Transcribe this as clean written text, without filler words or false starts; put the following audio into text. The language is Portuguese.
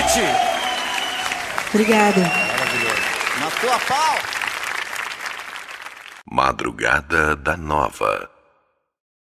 Ruth! Obrigada. Maravilhoso. Matou a pau! Madrugada da Nova.